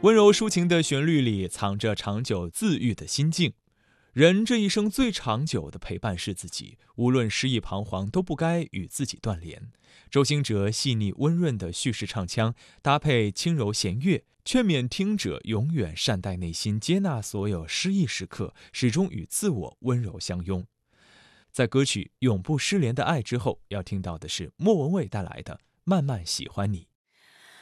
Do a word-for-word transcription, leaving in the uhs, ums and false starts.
温柔抒情的旋律里藏着长久自愈的心境。人这一生最长久的陪伴是自己，无论失意彷徨，都不该与自己断联。周兴哲细腻温润的叙事唱腔，搭配轻柔弦乐，劝勉听者永远善待内心，接纳所有失意时刻，始终与自我温柔相拥。在歌曲《永不失联的爱》之后，要听到的是莫文蔚带来的《慢慢喜欢你》。